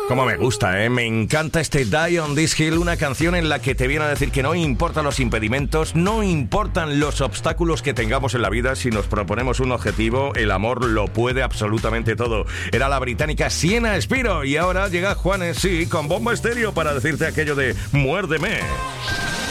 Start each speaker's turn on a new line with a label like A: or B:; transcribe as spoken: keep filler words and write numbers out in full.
A: Como me gusta, ¿eh? Me encanta este Die on This Hill, una canción en la que te viene a decir que no importan los impedimentos, no importan los obstáculos que tengamos en la vida. Si nos proponemos un objetivo, el amor lo puede absolutamente todo. Era la británica Sienna Spiro y ahora llega Juanes, sí, con Bomba Estéreo para decirte aquello de muérdeme.